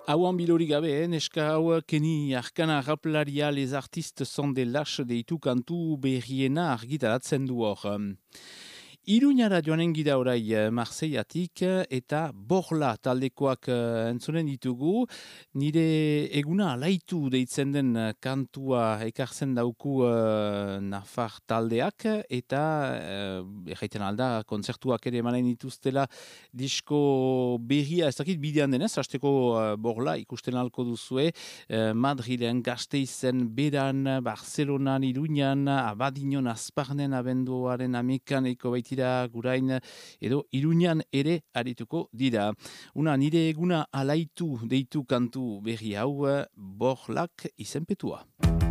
Hauan bilori gabe, neska hau Kenny Arkana raplaria les artistes sont des lâches deitu kantu berriena argitaratzen du hor. Iruñara joanen gira orai Marseillatik eta Borla taldekoak entzunen ditugu. Nire eguna alaitu deitzen den kantua ekartzen dauku Nafar taldeak eta erraiten alda kontzertuak ere emanen dituztela disko berria ez dakit bidean denez, hasteko Borla ikusten alko duzue Madrilen, Gasteizen, Beran, Barcelonan, Iruñan, Abadiñon, Azparnen abenduaren amekaneko baitira gurain edo Iruñan ere arituko dira. Una nire eguna alaitu deitu kantu berri hau Borlak izenpetua.